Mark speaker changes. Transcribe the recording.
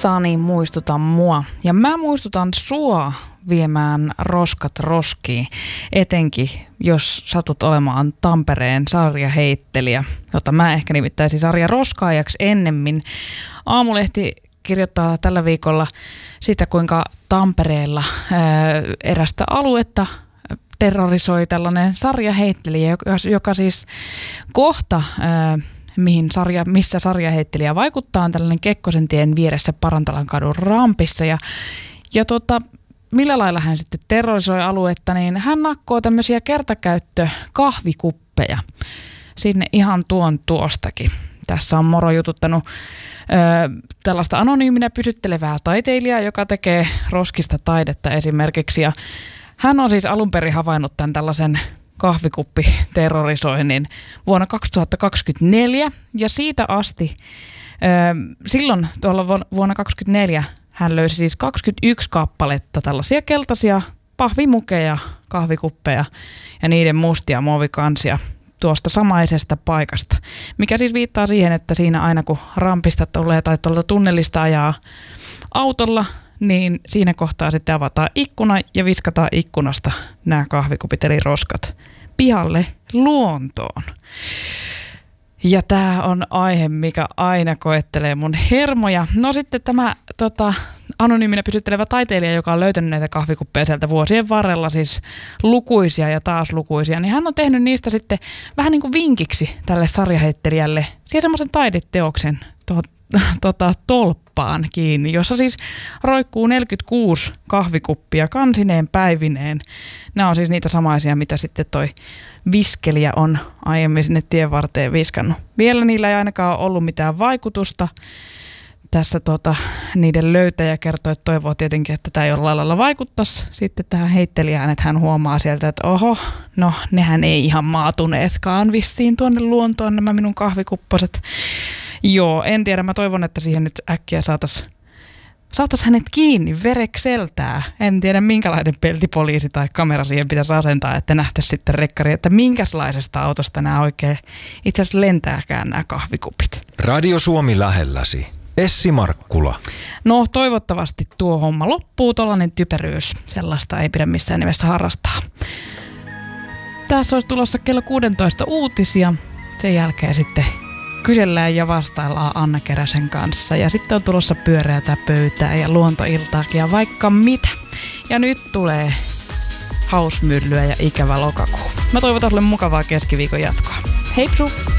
Speaker 1: Sani, muistuta mua. Ja mä muistutan sua viemään roskat roskiin, etenkin jos satut olemaan Tampereen sarjaheittelijä, jota mä ehkä nimittäisin sarjaroskaajaksi ennemmin. Aamulehti kirjoittaa tällä viikolla siitä, kuinka Tampereella erästä aluetta terrorisoi tällainen sarjaheittelijä, joka siis kohta, missä sarjaheittelijä vaikuttaa, on tällainen Kekkosentien vieressä Parantalan kadun rampissa. Ja millä lailla hän sitten terrorisoi aluetta, niin hän nakkoo tämmöisiä kertakäyttökahvikuppeja sinne ihan tuostakin. Tässä on Moro jututtanut tällaista anonyyminä pysyttelevää taiteilijaa, joka tekee roskista taidetta esimerkiksi. Ja hän on siis alun perin havainnut tämän tällaisen kahvikuppiterrorisoinnin vuonna 2024 ja siitä asti, silloin tuolla vuonna 2024 hän löysi siis 21 kappaletta tällaisia keltaisia pahvimukeja, kahvikuppeja ja niiden mustia muovikansia tuosta samaisesta paikasta, mikä siis viittaa siihen, että siinä aina kun rampista tulee tai tuolta tunnelista ajaa autolla, niin siinä kohtaa sitten avataan ikkuna ja viskataan ikkunasta nämä kahvikupit eli roskat pihalle luontoon. Ja tämä on aihe, mikä aina koettelee mun hermoja. No sitten tämä anonyyminä pysyttelevä taiteilija, joka on löytänyt näitä kahvikuppeja sieltä vuosien varrella, siis lukuisia ja taas lukuisia, niin hän on tehnyt niistä sitten vähän niin kuin vinkiksi tälle sarjaheittelijälle siihen semmoisen taideteoksen tolppaan kiinni, jossa siis roikkuu 46 kahvikuppia kansineen päivineen. Nämä on siis niitä samaisia, mitä sitten toi viskelijä on aiemmin sinne tien varteen viskannut. Vielä niillä ei ainakaan ole ollut mitään vaikutusta. Tässä niiden löytäjä kertoo, että toivoo tietenkin, että tämä jollain lailla vaikuttaisi sitten tähän heittelijään, että hän huomaa sieltä, että oho, no nehän ei ihan maatuneetkaan vissiin tuonne luontoon nämä minun kahvikupposet. Joo, en tiedä. Mä toivon, että siihen nyt äkkiä saataisiin hänet kiinni verekseltää. En tiedä, minkälainen peltipoliisi tai kamera siihen pitäisi asentaa, että nähtäisi sitten rekkari, että minkälaisesta autosta nämä oikein itse asiassa lentääkään nämä kahvikupit.
Speaker 2: Radio Suomi lähelläsi. Essi Markkula.
Speaker 1: No toivottavasti tuo homma loppuu, tollainen typeryys. Sellaista ei pidä missään nimessä harrastaa. Tässä olisi tulossa kello 16 uutisia. Sen jälkeen sitten kysellään ja vastaillaan Anna Keräsen kanssa. Ja sitten on tulossa pyöreätä pöytää ja luontoiltaakin ja vaikka mitä. Ja nyt tulee hausmyllyä ja ikävä lokakuu. Mä toivotan sulle mukavaa keskiviikon jatkoa. Heipsu!